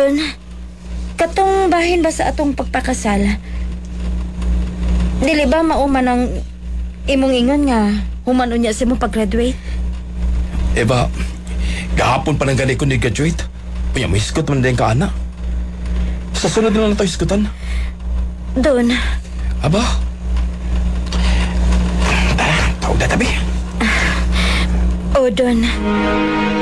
Don, katong bahin ba sa atong pagpakasal? Dili ba mauman ang imong ingon nga human unya sa imong pag-graduate? Eba, gahapon pa nang gali ko ni-graduate. Unya, may iskot man din ka, ana. Sa sunod na lang tayo iskutan. Don, Aba? Tawag na tabi. Don.